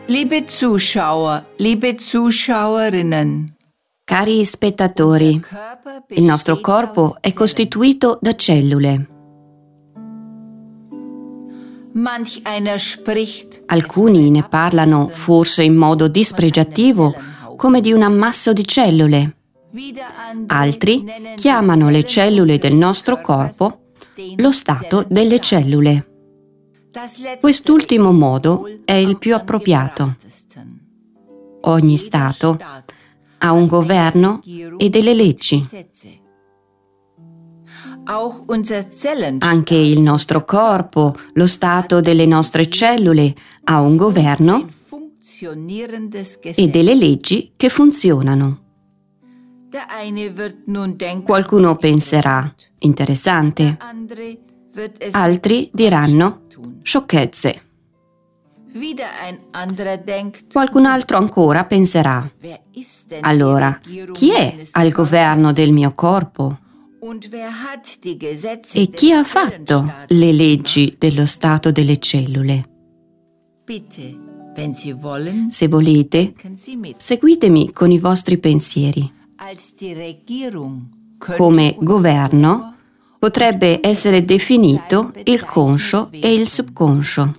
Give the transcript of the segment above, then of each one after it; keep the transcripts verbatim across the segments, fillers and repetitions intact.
Liebe Zuschauer, liebe Zuschauerinnen. Cari spettatori, il nostro corpo è costituito da cellule. Manch einer spricht. Alcuni ne parlano, forse in modo dispregiativo, come di un ammasso di cellule. Altri chiamano le cellule del nostro corpo lo stato delle cellule. Quest'ultimo modo è il più appropriato. Ogni stato ha un governo e delle leggi. Anche il nostro corpo, lo stato delle nostre cellule, ha un governo e delle leggi che funzionano. Qualcuno penserà, interessante. Altri diranno, sciocchezze. Qualcun altro ancora penserà, allora, chi è al governo del mio corpo? E chi ha fatto le leggi dello stato delle cellule? Se volete, seguitemi con i vostri pensieri. Come governo potrebbe essere definito il conscio e il subconscio.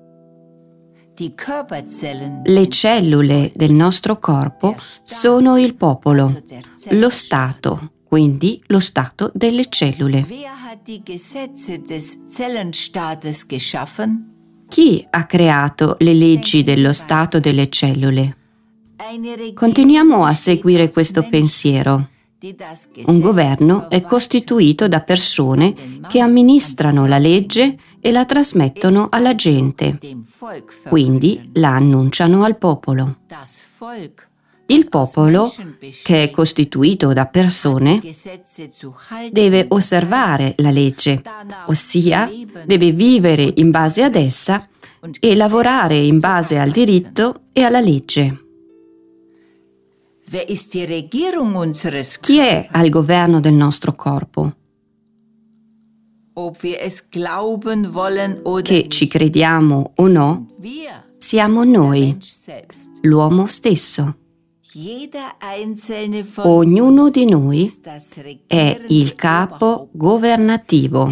Le cellule del nostro corpo sono il popolo, lo Stato, quindi lo stato delle cellule. Chi ha creato le leggi dello stato delle cellule? Continuiamo a seguire questo pensiero. Un governo è costituito da persone che amministrano la legge e la trasmettono alla gente, quindi la annunciano al popolo. Il popolo, che è costituito da persone, deve osservare la legge, ossia deve vivere in base ad essa e lavorare in base al diritto e alla legge. Chi è al governo del nostro corpo? Che ci crediamo o no, siamo noi, l'uomo stesso. Ognuno di noi è il capo governativo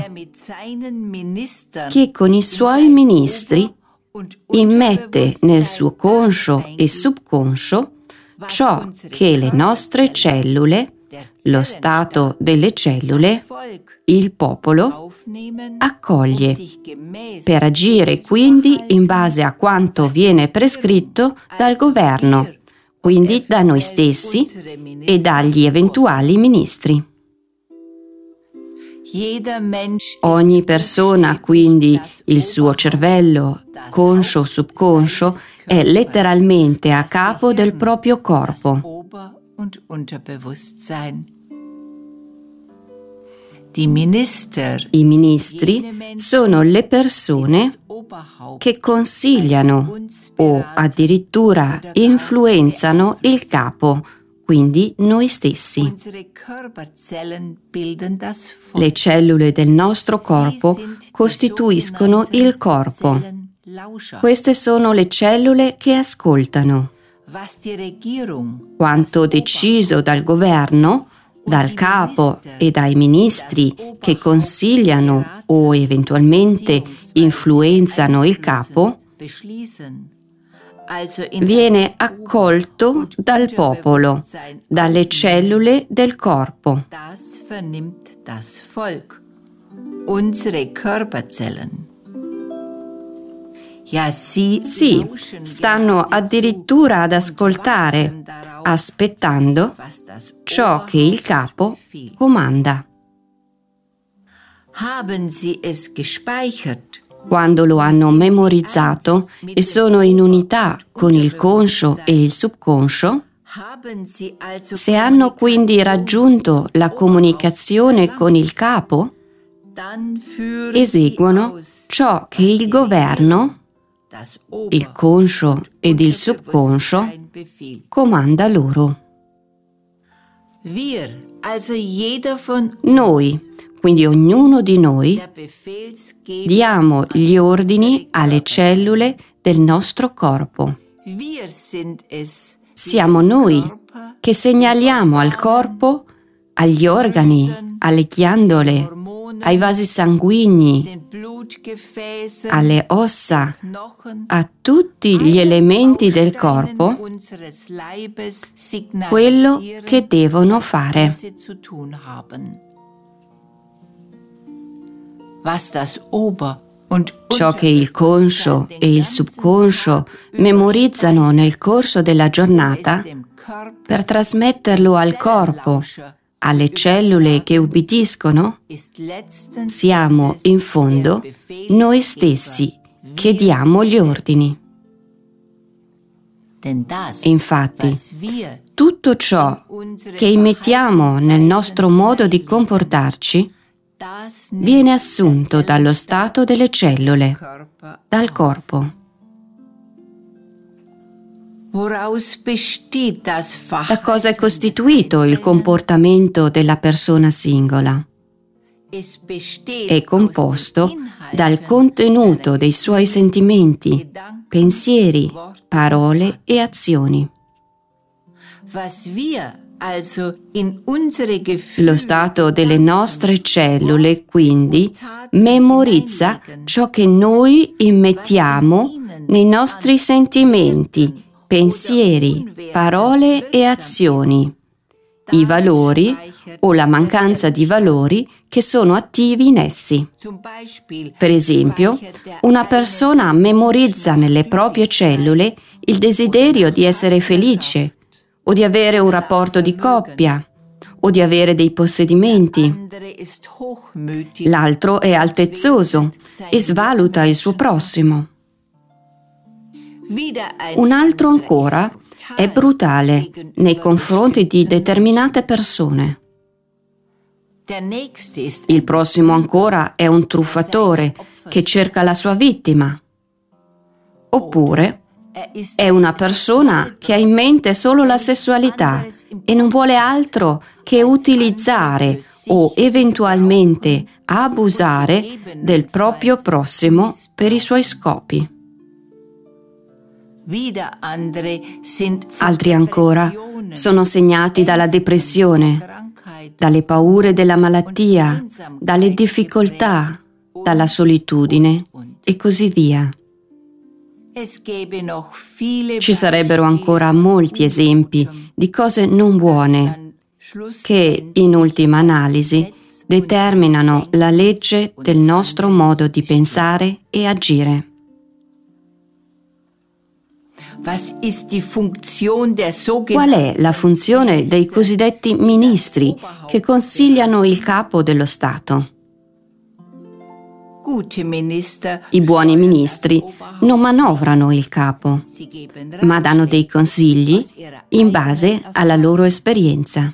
che con i suoi ministri immette nel suo conscio e subconscio ciò che le nostre cellule, lo stato delle cellule, il popolo, accoglie, per agire quindi in base a quanto viene prescritto dal governo, quindi da noi stessi e dagli eventuali ministri. Ogni persona ha quindi il suo cervello, conscio o subconscio, è letteralmente a capo del proprio corpo. I ministri sono le persone che consigliano o addirittura influenzano il capo, quindi noi stessi. Le cellule del nostro corpo costituiscono il corpo. Queste sono le cellule che ascoltano. Quanto deciso dal governo, dal capo e dai ministri che consigliano o eventualmente influenzano il capo, viene accolto dal popolo, dalle cellule del corpo. Sì, stanno addirittura ad ascoltare, aspettando ciò che il capo comanda. Quando lo hanno memorizzato e sono in unità con il conscio e il subconscio, se hanno quindi raggiunto la comunicazione con il capo, eseguono ciò che il governo, il conscio ed il subconscio, comanda loro. Noi, quindi ognuno di noi, diamo gli ordini alle cellule del nostro corpo. Siamo noi che segnaliamo al corpo, agli organi, alle ghiandole, ai vasi sanguigni, alle ossa, a tutti gli elementi del corpo quello che devono fare. Ciò che il conscio e il subconscio memorizzano nel corso della giornata per trasmetterlo al corpo, alle cellule che ubbidiscono, siamo in fondo noi stessi che diamo gli ordini. Infatti, tutto ciò che immettiamo nel nostro modo di comportarci viene assunto dallo stato delle cellule, dal corpo. Da cosa è costituito il comportamento della persona singola? È composto dal contenuto dei suoi sentimenti, pensieri, parole e azioni. Lo stato delle nostre cellule, quindi, memorizza ciò che noi immettiamo nei nostri sentimenti, pensieri, parole e azioni, i valori o la mancanza di valori che sono attivi in essi. Per esempio, una persona memorizza nelle proprie cellule il desiderio di essere felice, o di avere un rapporto di coppia, o di avere dei possedimenti. L'altro è altezzoso e svaluta il suo prossimo. Un altro ancora è brutale nei confronti di determinate persone. Il prossimo ancora è un truffatore che cerca la sua vittima. Oppure è una persona che ha in mente solo la sessualità e non vuole altro che utilizzare o eventualmente abusare del proprio prossimo per i suoi scopi. Altri ancora sono segnati dalla depressione, dalle paure della malattia, dalle difficoltà, dalla solitudine e così via. Ci sarebbero ancora molti esempi di cose non buone che, in ultima analisi, determinano la legge del nostro modo di pensare e agire. Qual è la funzione dei cosiddetti ministri che consigliano il capo dello Stato? I buoni ministri non manovrano il capo, ma danno dei consigli in base alla loro esperienza.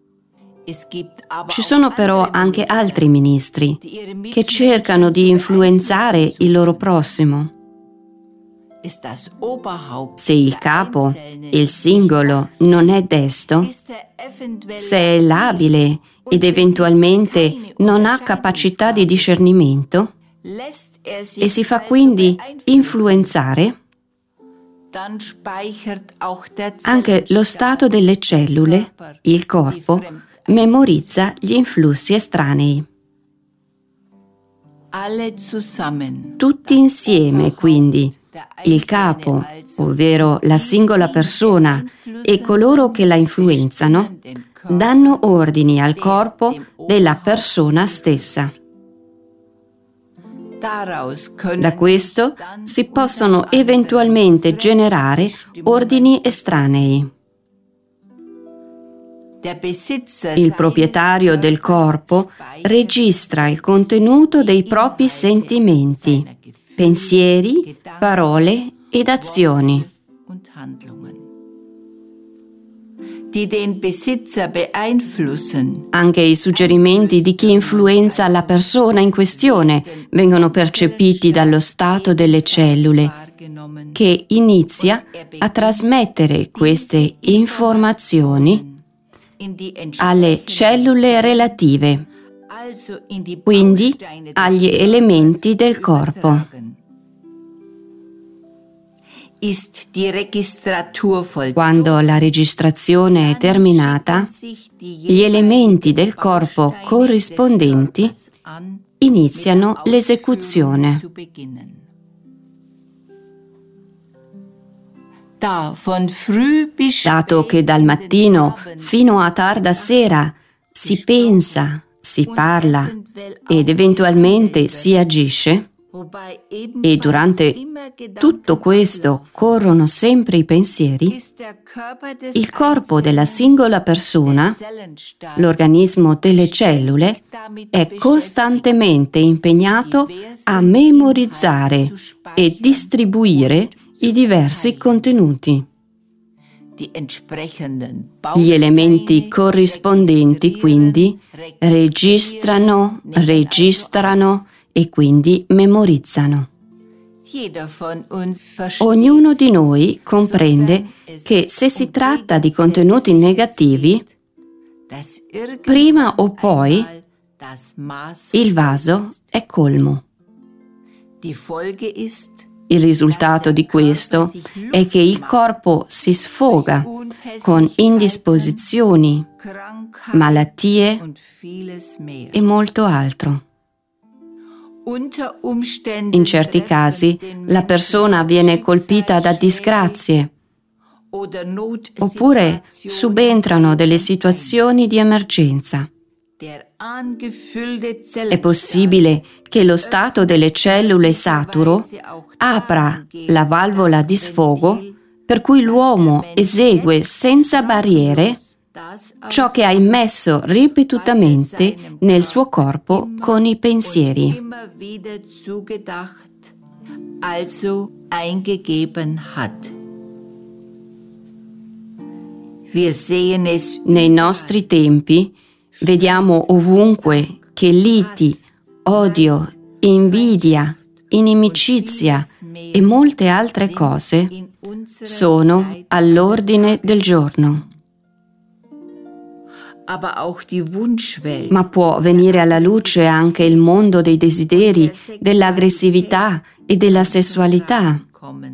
Ci sono però anche altri ministri che cercano di influenzare il loro prossimo. Se il capo, il singolo, non è desto, se è labile ed eventualmente non ha capacità di discernimento e si fa quindi influenzare, anche lo stato delle cellule, il corpo, memorizza gli influssi estranei. Tutti insieme, quindi, il capo, ovvero la singola persona, e coloro che la influenzano, danno ordini al corpo della persona stessa. Da questo si possono eventualmente generare ordini estranei. Il proprietario del corpo registra il contenuto dei propri sentimenti, pensieri, parole ed azioni. Anche i suggerimenti di chi influenza la persona in questione vengono percepiti dallo stato delle cellule, che inizia a trasmettere queste informazioni alle cellule relative, quindi agli elementi del corpo. Quando la registrazione è terminata, gli elementi del corpo corrispondenti iniziano l'esecuzione. Dato che dal mattino fino a tarda sera si pensa, si parla ed eventualmente si agisce, e durante tutto questo corrono sempre i pensieri, il corpo della singola persona, l'organismo delle cellule, è costantemente impegnato a memorizzare e distribuire i diversi contenuti. Gli elementi corrispondenti quindi registrano, registrano e quindi memorizzano. Ognuno di noi comprende che se si tratta di contenuti negativi, prima o poi il vaso è colmo. Il risultato di questo è che il corpo si sfoga con indisposizioni, malattie e molto altro. In certi casi la persona viene colpita da disgrazie, oppure subentrano delle situazioni di emergenza. È possibile che lo stato delle cellule saturo apra la valvola di sfogo per cui l'uomo esegue senza barriere ciò che ha immesso ripetutamente nel suo corpo con i pensieri. Nei nostri tempi vediamo ovunque che liti, odio, invidia, inimicizia e molte altre cose sono all'ordine del giorno. Ma può venire alla luce anche il mondo dei desideri, dell'aggressività e della sessualità.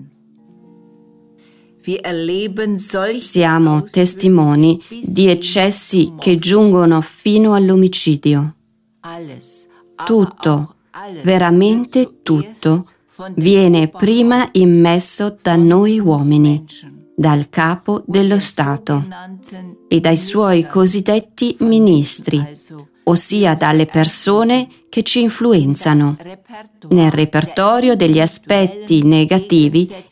Siamo testimoni di eccessi che giungono fino all'omicidio. Tutto, veramente tutto, viene prima immesso da noi uomini, dal capo dello Stato e dai suoi cosiddetti ministri, ossia dalle persone che ci influenzano, nel repertorio degli aspetti negativi